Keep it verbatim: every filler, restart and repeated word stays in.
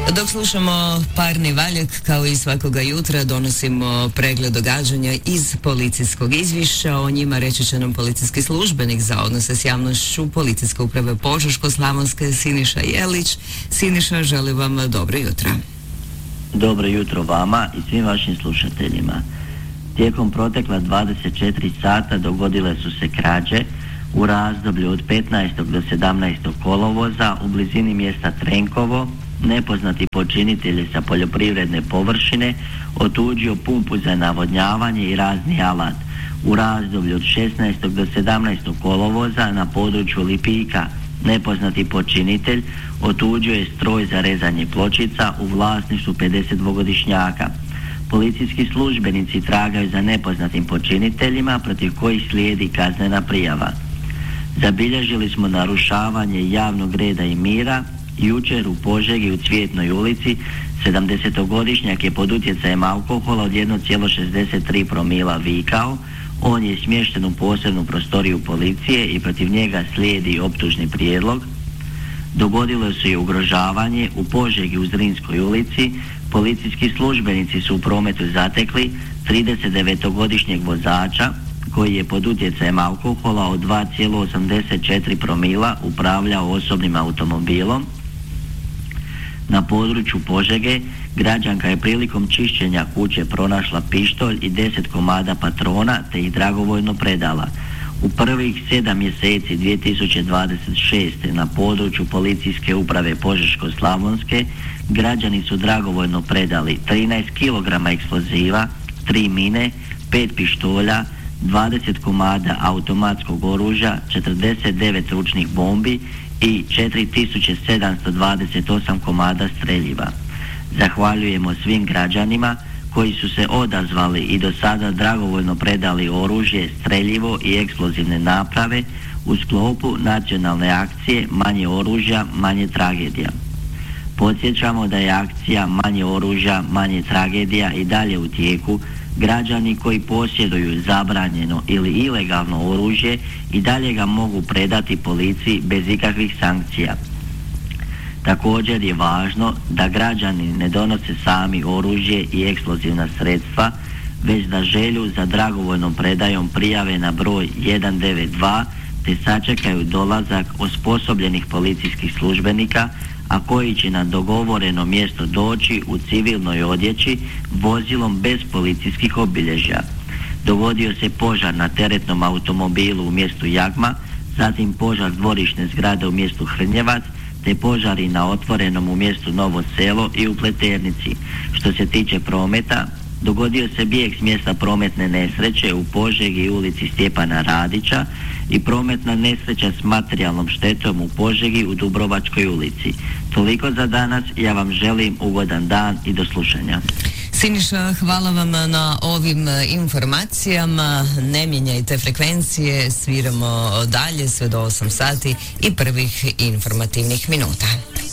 Dok slušamo parni valjak, kao i svakoga jutra, donosimo pregled događanja iz policijskog izvješća. O njima reći će nam policijski službenik za odnose s javnošću Policijske uprave Požeško-slavonske Siniša Jelić. Siniša, želim vam dobro jutro. Dobro jutro vama i svim vašim slušateljima. Tijekom protekla dvadeset četiri sata dogodile su se krađe u razdoblju od petnaestog do sedamnaestog kolovoza u blizini mjesta Trenkovo. Nepoznati počinitelj je sa poljoprivredne površine otuđio pumpu za navodnjavanje i razni alat. U razdoblju od šesnaestog do sedamnaestog kolovoza na području Lipika nepoznati počinitelj otuđio je stroj za rezanje pločica u vlasništvu pedesetdvogodišnjaka. Policijski službenici tragaju za nepoznatim počiniteljima protiv kojih slijedi kaznena prijava. Zabilježili smo narušavanje javnog reda i mira. Jučer u Požegi u Cvjetnoj ulici sedamdesetogodišnjak je pod utjecajem alkohola od jedan zarez šezdeset tri promila vikao. On je smješten u posebnu prostoriju policije i protiv njega slijedi optužni prijedlog. Dogodilo se i ugrožavanje u Požegi u Zrinskoj ulici. Policijski službenici su u prometu zatekli tridesetdevetogodišnjeg vozača koji je pod utjecajem alkohola od dva zarez osamdeset četiri promila upravljao osobnim automobilom. Na području Požege građanka je prilikom čišćenja kuće pronašla pištolj i deset komada patrona te ih dragovoljno predala. U prvih sedam mjeseci dvije tisuće dvadeset šeste. na području Policijske uprave Požeško-slavonske građani su dragovoljno predali trinaest kilograma eksploziva, tri mine, pet pištolja, dvadeset komada automatskog oružja, četrdeset devet ručnih bombi i četiri tisuće sedamsto dvadeset osam komada streljiva. Zahvaljujemo svim građanima koji su se odazvali i do sada dragovoljno predali oružje, streljivo i eksplozivne naprave u sklopu nacionalne akcije Manje oružja, manje tragedija. Podsjećamo da je akcija Manje oružja, manje tragedija i dalje u tijeku. Građani koji posjeduju zabranjeno ili ilegalno oružje i dalje ga mogu predati policiji bez ikakvih sankcija. Također je važno da građani ne donose sami oružje i eksplozivna sredstva, već da želju za dragovoljnom predajom prijave na broj jedan devet dva te sačekaju dolazak osposobljenih policijskih službenika, a koji će na dogovoreno mjesto doći u civilnoj odjeći vozilom bez policijskih obilježja. Dogodio se požar na teretnom automobilu u mjestu Jagma, zatim požar dvorišne zgrade u mjestu Hrnjevac, te požari na otvorenom u mjestu Novo Selo i u Pleternici. Što se tiče prometa, dogodio se bijeg s mjesta prometne nesreće u Požegi i ulici Stjepana Radića i prometna nesreća s materijalnom štetom u Požegi u Dubrovačkoj ulici. Toliko za danas, ja vam želim ugodan dan i do slušanja. Siniša, hvala vam na ovim informacijama. Ne mijenjajte frekvencije, sviramo dalje sve do osam sati i prvih informativnih minuta.